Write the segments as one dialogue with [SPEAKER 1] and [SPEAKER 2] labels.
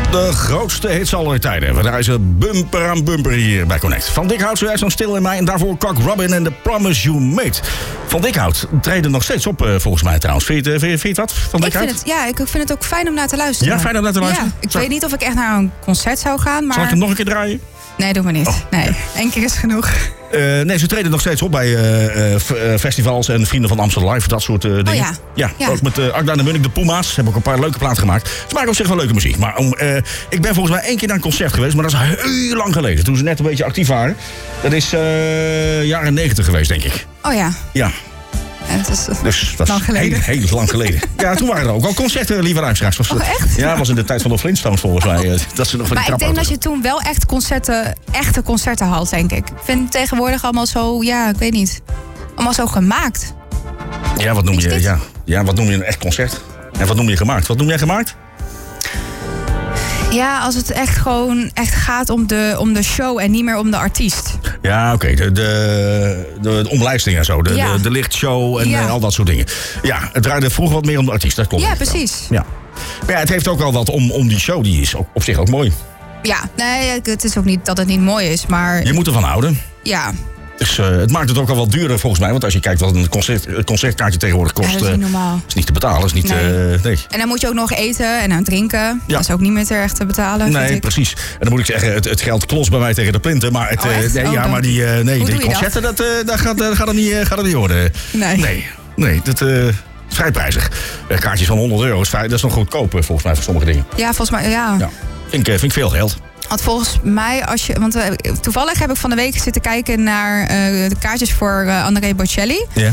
[SPEAKER 1] De grootste hits aller tijden. We reizen bumper aan bumper hier bij Connect. Van Dikhout zojuist nog Stil in Mij en daarvoor Cock Robin en The Promise You Made. Van Dikhout treden nog steeds op volgens mij trouwens. Vind je het wat, Van Dikhout?
[SPEAKER 2] Ik vind het ook fijn om naar te luisteren.
[SPEAKER 1] Ja, fijn om naar te luisteren?
[SPEAKER 2] Ja, ik weet niet of ik echt naar een concert zou gaan, maar...
[SPEAKER 1] Zal ik hem nog een keer draaien?
[SPEAKER 2] Nee, doe maar niet. Nee, 1 keer is genoeg.
[SPEAKER 1] Nee, ze treden nog steeds op bij festivals en Vrienden van Amsterdam Live, dat soort dingen.
[SPEAKER 2] Oh ja.
[SPEAKER 1] Ook met Agda en de Munnik, de Puma's. Hebben ook een paar leuke platen gemaakt. Ze maken op zich wel leuke muziek. Maar ik ben volgens mij 1 keer naar een concert geweest, maar dat is heel lang geleden. Toen ze net een beetje actief waren. Dat is jaren 90 geweest, denk ik.
[SPEAKER 2] Oh ja.
[SPEAKER 1] Ja.
[SPEAKER 2] Het is
[SPEAKER 1] dus dat
[SPEAKER 2] lang geleden.
[SPEAKER 1] Heel lang geleden. Ja, toen waren er ook al concerten, lieve luisteraars.
[SPEAKER 2] Echt?
[SPEAKER 1] Ja, dat was in de tijd van de Flintstones volgens mij. Dat ze nog van die
[SPEAKER 2] maar ik denk dat je toen wel echt echte concerten had, denk ik. Ik vind het tegenwoordig allemaal zo, ik weet niet. Allemaal zo gemaakt.
[SPEAKER 1] Ja, wat noem je, wat noem je een echt concert? En wat noem je gemaakt? Wat noem jij gemaakt?
[SPEAKER 2] Ja, als het echt gaat om de show en niet meer om de artiest.
[SPEAKER 1] Ja, oké. De omlijsting en zo. De lichtshow en al dat soort dingen. Ja, het draaide vroeger wat meer om de artiest. Dat klopt.
[SPEAKER 2] Ja, precies.
[SPEAKER 1] Ja. Maar ja, het heeft ook wel wat om die show. Die is op zich ook mooi.
[SPEAKER 2] Ja, nee, het is ook niet dat het niet mooi is, maar...
[SPEAKER 1] Je moet ervan houden.
[SPEAKER 2] Ja.
[SPEAKER 1] Dus het maakt het ook al wat duurder volgens mij. Want als je kijkt wat een concertkaartje tegenwoordig kost...
[SPEAKER 2] dat is niet normaal.
[SPEAKER 1] Is niet te betalen. Is niet, nee.
[SPEAKER 2] En dan moet je ook nog eten en aan drinken. Ja. Dat is ook niet meer te erg te betalen.
[SPEAKER 1] Nee, precies. En dan moet ik zeggen, het geld klost bij mij tegen de plinten. Maar maar die concerten, dat gaat er niet worden. Nee, dat is vrij prijzig. Kaartjes van €100, dat is nog goedkoop volgens mij voor sommige dingen.
[SPEAKER 2] Ja, volgens mij, ja.
[SPEAKER 1] Vind ik veel geld.
[SPEAKER 2] Want volgens mij, toevallig heb ik van de week zitten kijken naar de kaartjes voor André Bocelli.
[SPEAKER 1] Ja.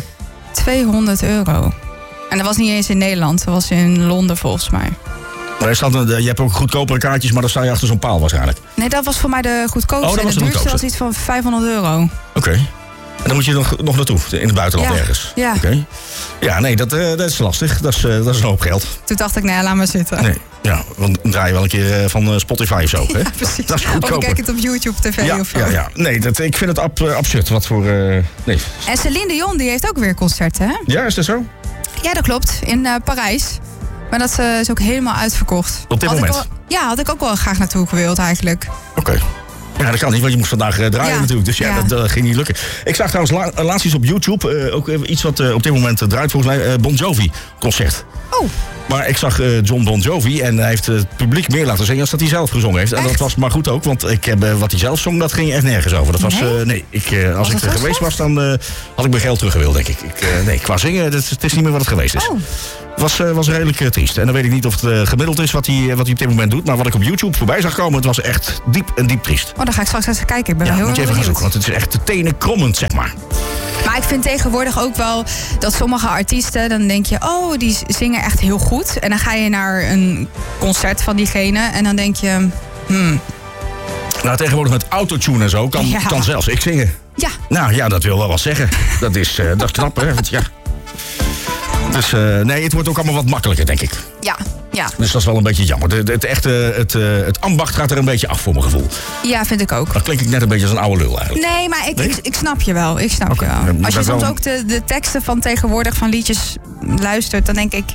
[SPEAKER 2] €200. En dat was niet eens in Nederland, dat was in Londen volgens mij.
[SPEAKER 1] Maar je hebt ook goedkopere kaartjes, maar dan sta je achter zo'n paal waarschijnlijk.
[SPEAKER 2] Nee, dat was voor mij de goedkoopste.
[SPEAKER 1] Oh, dat was
[SPEAKER 2] en de duurste was iets van €500.
[SPEAKER 1] Oké. En dan moet je nog naartoe, in het buitenland ergens.
[SPEAKER 2] Ja.
[SPEAKER 1] Okay. Ja, nee, dat is lastig. Dat is een hoop geld.
[SPEAKER 2] Toen dacht ik, laat maar zitten.
[SPEAKER 1] Nee, ja, dan draai je wel een keer van Spotify of zo. Hè?
[SPEAKER 2] Ja, precies.
[SPEAKER 1] Dat is goedkoper.
[SPEAKER 2] Of kijk het op YouTube TV of zo.
[SPEAKER 1] Ja. Nee, ik vind het absurd. Wat voor... nee.
[SPEAKER 2] En Celine Dion, die heeft ook weer concerten, hè?
[SPEAKER 1] Ja, is dat zo?
[SPEAKER 2] Ja, dat klopt. In Parijs. Maar dat is ook helemaal uitverkocht.
[SPEAKER 1] Op dit moment?
[SPEAKER 2] Had ik ook wel graag naartoe gewild eigenlijk.
[SPEAKER 1] Oké. Ja, dat kan niet, want je moest vandaag draaien natuurlijk. Dus dat ging niet lukken. Ik zag trouwens laatst iets op YouTube. Ook iets wat op dit moment draait volgens mij. Bon Jovi concert.
[SPEAKER 2] Oh.
[SPEAKER 1] Maar ik zag John Bon Jovi en hij heeft het publiek meer laten zingen als dat hij zelf gezongen heeft. En dat was maar goed ook, want wat hij zelf zong, dat ging echt nergens over. Dat was, als ik er geweest was, dan had ik mijn geld teruggewild, denk ik. Qua zingen, het is niet meer wat het geweest is. Oh. Was redelijk triest. En dan weet ik niet of het gemiddeld is wat hij op dit moment doet. Maar wat ik op YouTube voorbij zag komen, het was echt diep triest.
[SPEAKER 2] Oh, dan ga ik straks even kijken. Ik ben heel
[SPEAKER 1] moet je even gaan zoeken, want het is echt de tenen krommend, zeg maar.
[SPEAKER 2] Maar ik vind tegenwoordig ook wel dat sommige artiesten, dan denk je, die zingen echt heel goed. En dan ga je naar een concert van diegene en dan denk je,
[SPEAKER 1] Nou, tegenwoordig met autotune en zo kan zelfs ik zingen.
[SPEAKER 2] Ja.
[SPEAKER 1] Nou ja, dat wil wel wat zeggen. Dat is knap, hè? Want, Dus het wordt ook allemaal wat makkelijker, denk ik.
[SPEAKER 2] Ja.
[SPEAKER 1] Dus dat is wel een beetje jammer. Het ambacht gaat er een beetje af, voor mijn gevoel.
[SPEAKER 2] Ja, vind ik ook.
[SPEAKER 1] Dan klink ik net een beetje als een oude lul eigenlijk.
[SPEAKER 2] Nee, maar ik snap je wel. Je wel. Als je soms ook de teksten van tegenwoordig van liedjes luistert, dan denk ik,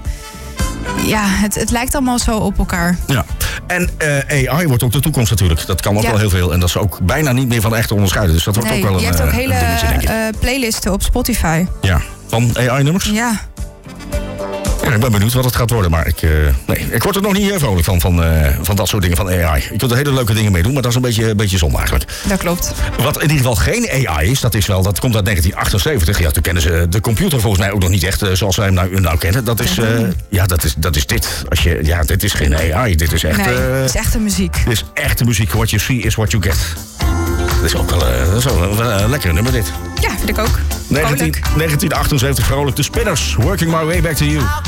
[SPEAKER 2] het lijkt allemaal zo op elkaar. Ja.
[SPEAKER 1] En AI wordt ook de toekomst natuurlijk. Dat kan ook wel heel veel. En dat is ook bijna niet meer van echt te onderscheiden. Dus dat wordt ook wel
[SPEAKER 2] je hebt ook hele playlisten op Spotify.
[SPEAKER 1] Ja, van AI-nummers?
[SPEAKER 2] Ja.
[SPEAKER 1] Ja, ik ben benieuwd wat het gaat worden, maar ik word er nog niet vrolijk van dat soort dingen van AI. Ik wil er hele leuke dingen mee doen, maar dat is een beetje zonde eigenlijk.
[SPEAKER 2] Dat klopt.
[SPEAKER 1] Wat in ieder geval geen AI is, dat komt uit 1978. Ja, toen kennen ze de computer volgens mij ook nog niet echt zoals wij hem nou kennen. Dat is dit. Dit is geen AI, dit is echt...
[SPEAKER 2] Nee, het is echte muziek.
[SPEAKER 1] Dit is echte muziek. What you see is what you get. Dat is ook wel een lekker nummer dit.
[SPEAKER 2] Ja, vind ik ook.
[SPEAKER 1] 1978, vrolijk. The Spinners, Working My Way Back to You.